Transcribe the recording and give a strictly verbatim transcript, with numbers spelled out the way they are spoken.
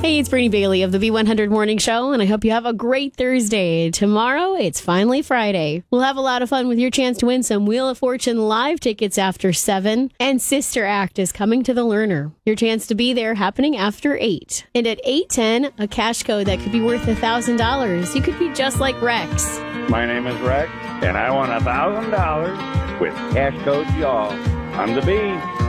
Hey, it's Brittany Bailey of the V one hundred Morning Show, and I hope you have a great Thursday. Tomorrow, it's finally Friday. We'll have a lot of fun with your chance to win some Wheel of Fortune live tickets after seven, and Sister Act is coming to the Learner. Your chance to be there happening after eight. And at eight ten, a cash code that could be worth one thousand dollars. You could be just like Rex. My name is Rex, and I won one thousand dollars with Cash Code Y'all. I'm the Bee.